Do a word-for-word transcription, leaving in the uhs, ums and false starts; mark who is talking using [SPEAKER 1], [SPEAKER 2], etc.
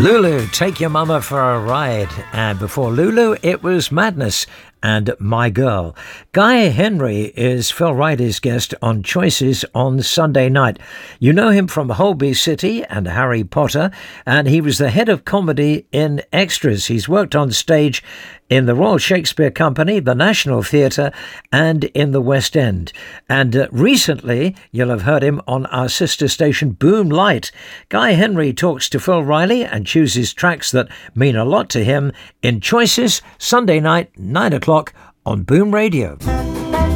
[SPEAKER 1] Lulu, Take Your Mama for a Ride. And before Lulu, it was Madness and My Girl. Guy Henry is Phil Riley's guest on Choices on Sunday night. You know him from Holby City and Harry Potter, and he was the head of comedy in Extras. He's worked on stage in the Royal Shakespeare Company, the National Theatre, and in the West End. And uh, recently, you'll have heard him on our sister station, Boom Light. Guy Henry talks to Phil Riley and chooses tracks that mean a lot to him in Choices, Sunday night, nine o'clock on Boom Radio.